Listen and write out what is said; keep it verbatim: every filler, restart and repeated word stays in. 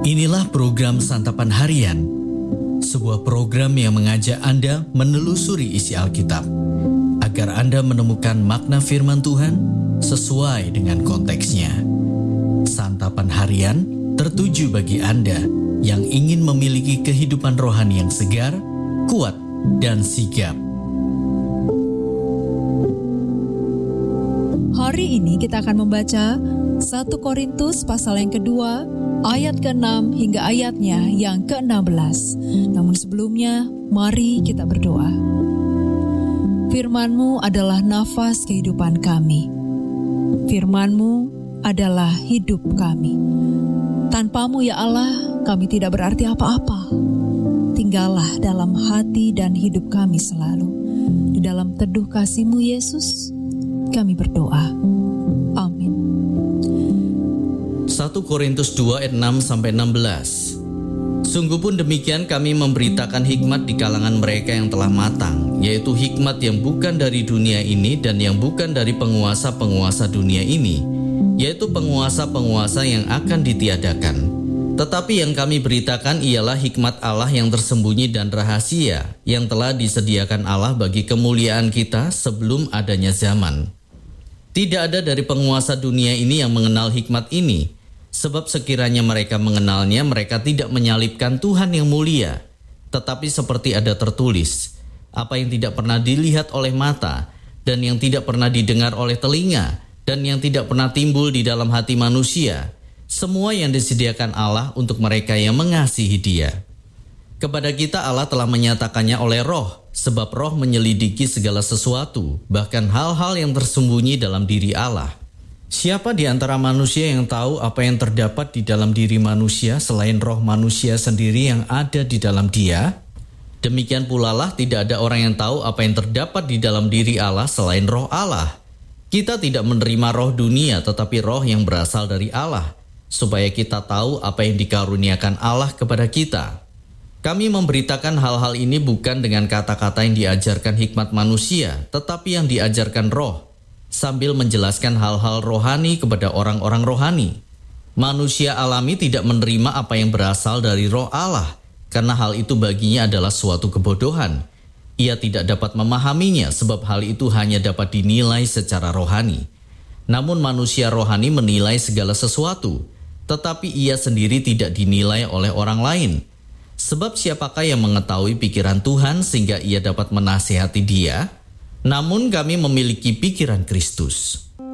Inilah program Santapan Harian, sebuah program yang mengajak Anda menelusuri isi Alkitab, agar Anda menemukan makna firman Tuhan sesuai dengan konteksnya. Santapan Harian tertuju bagi Anda yang ingin memiliki kehidupan rohani yang segar, kuat, dan sigap. Hari ini kita akan membaca satu Korintus pasal yang kedua, ayat keenam hingga ayatnya yang keenam belas. Namun sebelumnya, mari kita berdoa. Firman-Mu adalah nafas kehidupan kami. Firman-Mu adalah hidup kami. Tanpa-Mu ya Allah, kami tidak berarti apa-apa. Tinggallah dalam hati dan hidup kami selalu. Di dalam teduh kasih-Mu Yesus, kami berdoa. Amin. satu Korintus dua ayat enam sampai enam belas. Sungguh pun demikian kami memberitakan hikmat di kalangan mereka yang telah matang, yaitu hikmat yang bukan dari dunia ini dan yang bukan dari penguasa-penguasa dunia ini, yaitu penguasa-penguasa yang akan ditiadakan. Tetapi yang kami beritakan ialah hikmat Allah yang tersembunyi dan rahasia, yang telah disediakan Allah bagi kemuliaan kita sebelum adanya zaman. Tidak ada dari penguasa dunia ini yang mengenal hikmat ini, sebab sekiranya mereka mengenalnya, mereka tidak menyalibkan Tuhan yang mulia. Tetapi seperti ada tertulis, apa yang tidak pernah dilihat oleh mata, dan yang tidak pernah didengar oleh telinga, dan yang tidak pernah timbul di dalam hati manusia, semua yang disediakan Allah untuk mereka yang mengasihi Dia. Kepada kita Allah telah menyatakannya oleh Roh, sebab Roh menyelidiki segala sesuatu, bahkan hal-hal yang tersembunyi dalam diri Allah. Siapa di antara manusia yang tahu apa yang terdapat di dalam diri manusia selain roh manusia sendiri yang ada di dalam dia? Demikian pula lah tidak ada orang yang tahu apa yang terdapat di dalam diri Allah selain roh Allah. Kita tidak menerima roh dunia tetapi roh yang berasal dari Allah, supaya kita tahu apa yang dikaruniakan Allah kepada kita. Kami memberitakan hal-hal ini bukan dengan kata-kata yang diajarkan hikmat manusia, tetapi yang diajarkan roh, sambil menjelaskan hal-hal rohani kepada orang-orang rohani. Manusia alami tidak menerima apa yang berasal dari roh Allah, karena hal itu baginya adalah suatu kebodohan. Ia tidak dapat memahaminya sebab hal itu hanya dapat dinilai secara rohani. Namun manusia rohani menilai segala sesuatu, tetapi ia sendiri tidak dinilai oleh orang lain. Sebab siapakah yang mengetahui pikiran Tuhan sehingga ia dapat menasihati dia? Namun kami memiliki pikiran Kristus.